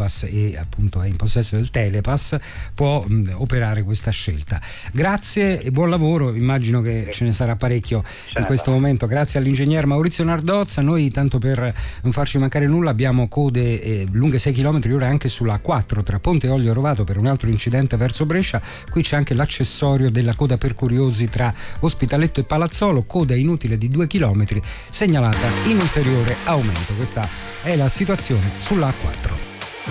Telepass e appunto è in possesso del Telepass può operare questa scelta. Grazie e buon lavoro, immagino che ce ne sarà parecchio in questo momento. Grazie all'ingegner Maurizio Nardozza. Noi, tanto per non farci mancare nulla, abbiamo code lunghe 6 km ora anche sulla A4 tra Ponte Olio e Rovato per un altro incidente verso Brescia. Qui c'è anche l'accessorio della coda per curiosi tra Ospitaletto e Palazzolo, coda inutile di 2 km segnalata in ulteriore aumento. Questa è la situazione sulla A4.